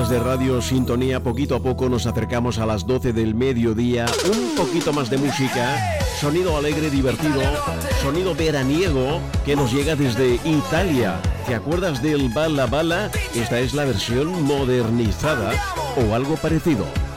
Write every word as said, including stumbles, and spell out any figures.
oyentes de Radio Sintonía, poquito a poco nos acercamos a las doce del mediodía. Un poquito más de música, sonido alegre, divertido, sonido veraniego que nos llega desde Italia. ¿Te acuerdas del Bala Bala? Esta es la versión modernizada o algo parecido.